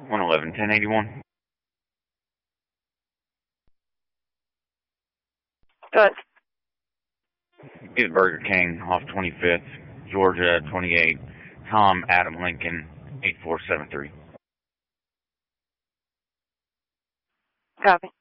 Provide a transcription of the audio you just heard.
111-1081. Go ahead. Get Burger King off 25th, Georgia 28, Tom Adam Lincoln 8473. Copy.